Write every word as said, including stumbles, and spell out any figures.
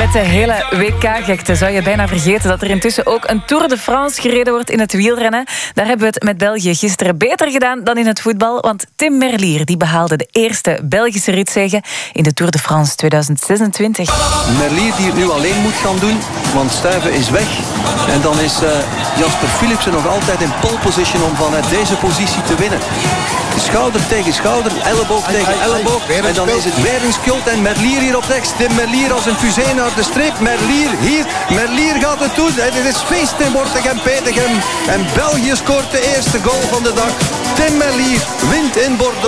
Met de hele W K-gekte zou je bijna vergeten dat er intussen ook een Tour de France gereden wordt in het wielrennen. Daar hebben we het met België gisteren beter gedaan dan in het voetbal, want Tim Merlier die behaalde de eerste Belgische ritzege in de Tour de France tweeduizend zesentwintig. Merlier die het nu alleen moet gaan doen, want Stuyven is weg. En dan is uh, Jasper Philipsen nog altijd in pole position om vanuit deze positie te winnen. Schouder tegen schouder, elleboog tegen elleboog. En dan is het weer een schuld en Merlier hier op rechts. Tim Merlier als een fusee naar de streep. Merlier hier. Merlier gaat het doen. Het is feest in Wortegem-Petegem. En België scoort de eerste goal van de dag. Tim Merlier wint in Bordeaux.